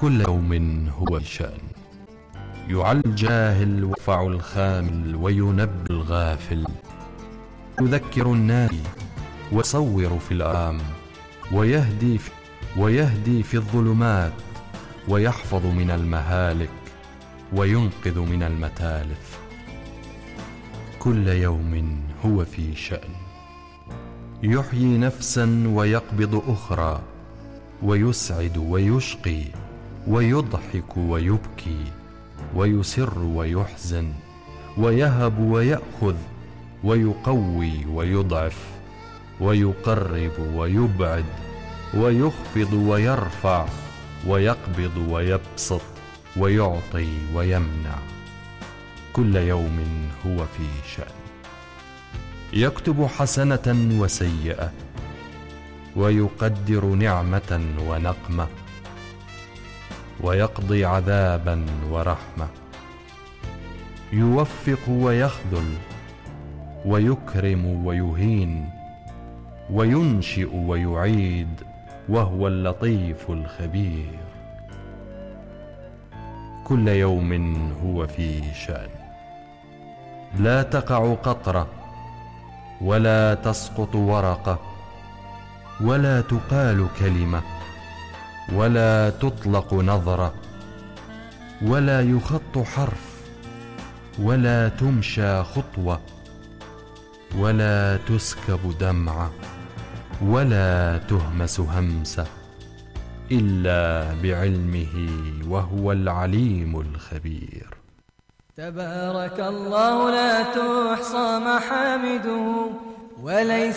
كل يوم هو شأن، يعلي الجاهل ويرفع الخامل وينبه الغافل، يذكر النادي ويصور في الآم، ويهدي في الظلمات، ويحفظ من المهالك وينقذ من المتالف. كل يوم هو في شأن، يحيي نفسا ويقبض أخرى، ويسعد ويشقي، ويضحك ويبكي، ويسر ويحزن، ويهب ويأخذ، ويقوي ويضعف، ويقرب ويبعد، ويخفض ويرفع، ويقبض ويبسط، ويعطي ويمنع. كل يوم هو في شأن، يكتب حسنة وسيئة، ويقدر نعمة ونقمة، ويقضي عذابا ورحمة، يوفق ويخذل، ويكرم ويهين، وينشئ ويعيد، وهو اللطيف الخبير. كل يوم هو في شأن، لا تقع قطرة، ولا تسقط ورقة، ولا تقال كلمة، ولا تطلق نظرة، ولا يخط حرف، ولا تمشى خطوة، ولا تسكب دمعة، ولا تهمس همسة، إلا بعلمه وهو العليم الخبير. تبارك الله لا تحصى محامده وليس